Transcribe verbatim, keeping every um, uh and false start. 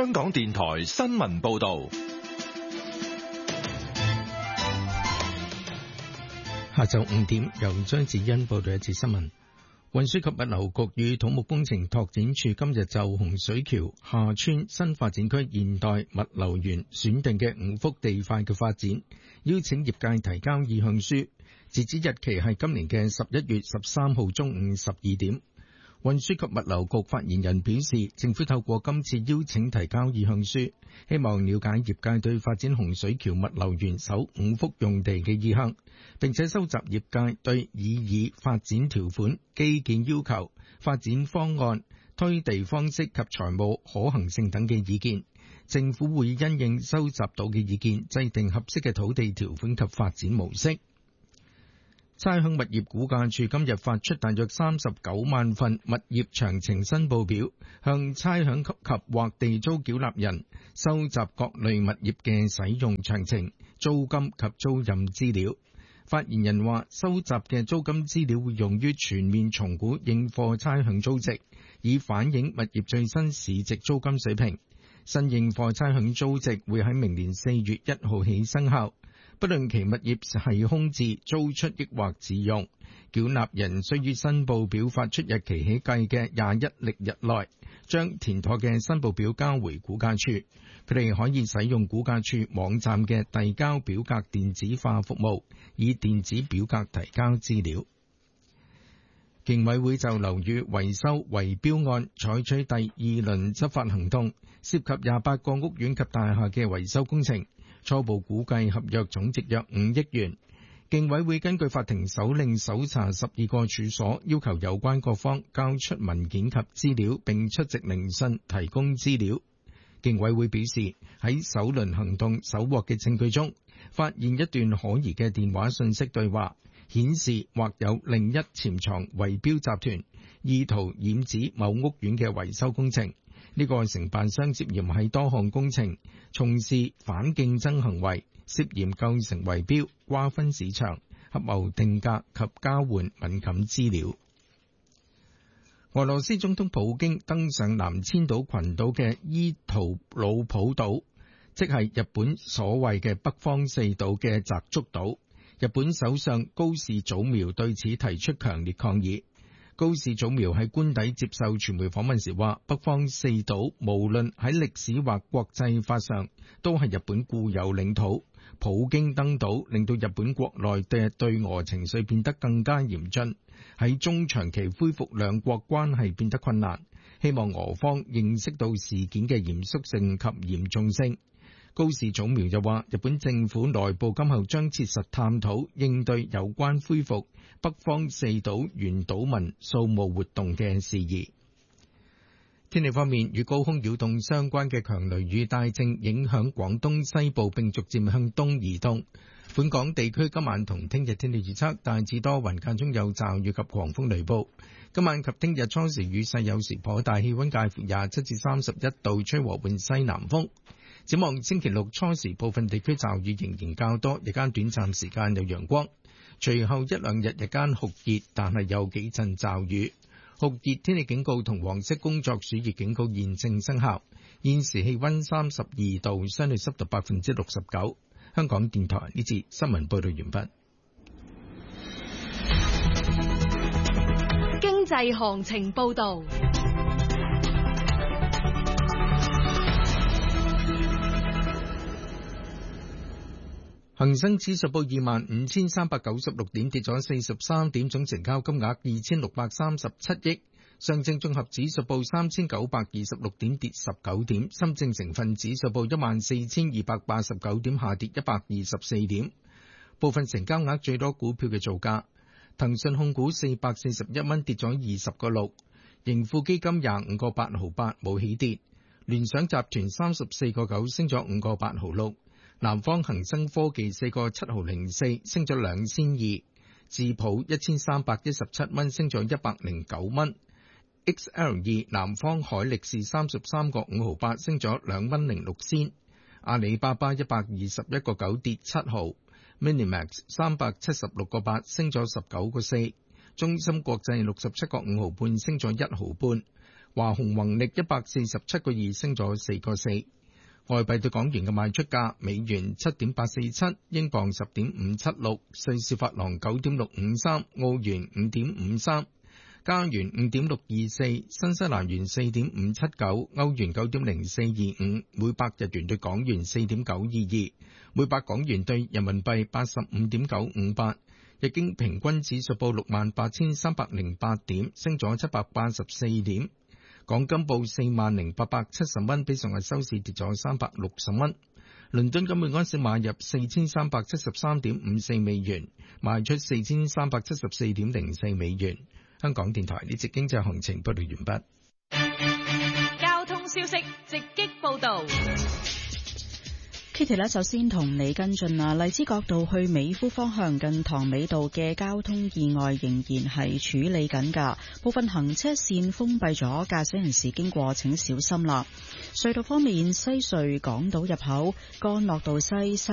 香港電台新聞報道。 下晝五點，由張子欣報道一節新聞。運輸及物流局與土木工程拓展署今日就洪水橋廈村新發展區現代物流園選定嘅五幅地塊嘅發展，邀請業界提交意向書，截止日期係今年嘅十一月十三號中午十二點。運輸及物流局發言人表示，政府透過今次邀請提交意向書，希望了解業界對發展洪水橋物流園首五幅用地嘅意向，並且收集業界對擬議發展條款、基建要求、發展方案、推地方式及財務可行性等嘅意見。政府會因應收集到嘅意見，制定合適嘅土地條款及發展模式。差餉物業估價署今日發出大約三十九萬份物業詳情申報表，向差餉及及或地租繳納人收集各類物業嘅使用詳情、租金及租賃資料。發言人話，收集嘅租金資料會用於全面重估應課差餉租值，以反映物業最新市值租金水平。新應課差餉租值會喺明年四月一號起生效。不論其物業係空置、租出抑或自用，繳納人需於申報表發出日期起計嘅廿一曆日內，將填妥嘅申報表交回估價處。佢哋可以使用估價處網站嘅遞交表格電子化服務，以電子表格提交資料。競委會就樓宇維修圍標案採取第二輪執法行動，涉及廿八個屋苑及大廈嘅維修工程。初步估計合約總值約五億元。競委會根據法庭手令搜查十二個處所，要求有關各方交出文件及資料，並出席聆訊提供資料。競委會表示，喺首輪行動搜獲嘅證據中，發現一段可疑嘅電話訊息對話，顯示或有另一潛藏圍標集團，意圖染指某屋苑嘅維修工程。呢個承辦商涉嫌喺多項工程從事反競爭行為，涉嫌構成圍標、瓜分市場、合謀定價及交換敏感資料。俄羅斯總統普京登上南千島群島嘅伊圖魯普島，即係日本所謂嘅北方四島嘅澤竹島。日本首相高市早苗對此提出強烈抗議。高市早苗喺官邸接受傳媒訪問時話，北方四島無論喺歷史或國際法上都係日本固有領土。普京登島令到日本國內嘅對俄情緒變得更加嚴峻，喺中長期恢復兩國關係變得困難。希望俄方認識到事件嘅嚴肅性及嚴重性。高市早苗又話，日本政府內部今後將切實探討應對有關恢復北方四島原島民掃墓活動嘅事宜。天氣方面，與高空擾動相關嘅強雷雨帶正影響廣東西部，並逐漸向東移動。本港地區今晚同聽日天氣預測大致多雲，間中有驟雨及狂風雷暴。今晚及聽日初時雨勢有時頗大，氣溫介乎廿七至三十一度，吹和緩西南風。展望星期六初時，部分地區驟雨仍然較多，日間短暫時間有陽光。隨後一兩日日間酷熱，但係有幾陣驟雨。酷熱天氣警告同黃色工作暑熱警告現正生效。現時氣溫三十二度，相對濕度百分之六十九。香港電台呢節新聞報道完畢。 經濟行情報道。 恒生指數報二萬五千三百九十六點，跌咗四十三點，總成交金額二千六百三十七億。上證綜合指數報三千九百二十六點，跌十九點。深證成分指數報一萬四千二百八十九點，下跌一百二十四點。部分成交額最多股票嘅造價：騰訊控股四百四十一蚊，跌咗二十個六；盈富基金廿五個八毫八，冇起跌；聯想集團三十四個九，升咗五個八毫六。南方恒生科技四個七毫零四，升咗兩千二；智普一千三百一十七蚊，升咗一百零九蚊。X L 二南方海力士三十三個五毫八，升咗兩蚊零六仙。阿里巴巴一百二十一個九，跌七毫。Minimax 三百七十六個八，升咗十九個四。中芯國際六十七個五毫半，升咗一毫半。 華虹宏力一百四十七個二升咗四個四。外幣對港元嘅賣出價：美元七點八四七，英鎊十點五七六，瑞士法郎九點六五三，澳元五點五三，加元五點六二四，新西蘭元四點五七九，歐元九點零四二五，每百日元對港元四點九二二，每百港元對人民幣八十五點九五八。日經平均指數報六萬八千三百零八點，升咗七百八十四點。港金報四萬零八百七十蚊，比上日收市跌咗三百六十蚊。倫敦金每安士買入四千三百七十三點五四美元，賣出四千三百七十四點零四美元。香港電台呢節經濟行情報道完畢。交通消息直擊報道。 Kitty 呢，首先同你跟進啊，荔枝角道去美孚方向近塘尾道嘅交通意外仍然係處理緊㗎，部分行車線封閉咗，駕駛人士經過請小心啦。隧道方面，西隧港島入口干諾道西。